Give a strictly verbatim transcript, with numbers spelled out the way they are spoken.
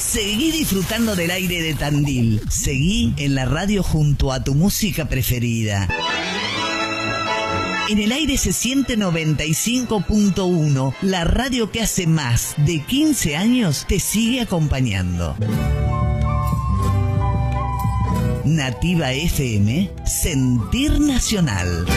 Seguí disfrutando del aire de Tandil. Seguí en la radio junto a tu música preferida. En el aire se siente noventa y cinco punto uno, la radio que hace más de quince años te sigue acompañando. Nativa F M, Sentir Nacional.